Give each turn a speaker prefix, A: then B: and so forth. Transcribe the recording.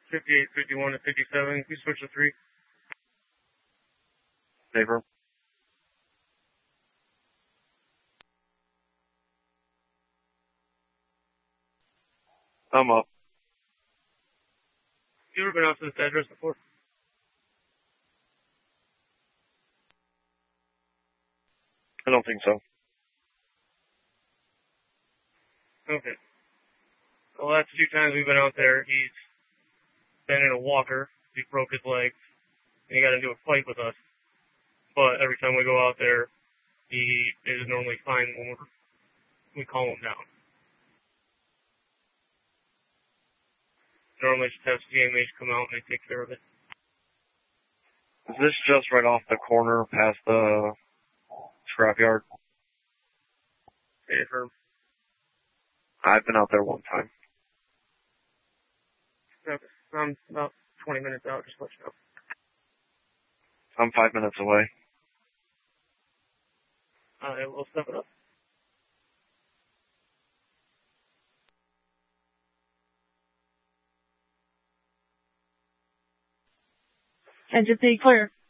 A: 58, 51, and 57. You switch to 3.
B: Paper. I'm up.
A: You ever been out to this address before?
B: I don't think so.
A: Okay. The last few times we've been out there, he's been in a walker. He broke his leg, and he got into a fight with us. But every time we go out there, he is normally fine when we calm him down. Normally just have CMH come out and they take care of it.
B: Is this just right off the corner past the scrapyard?
A: Paper.
B: I've been out there one time.
A: Okay. I'm about 20 minutes out, just let you know.
B: I'm 5 minutes away.
A: We'll step it up.
C: Engine B clear.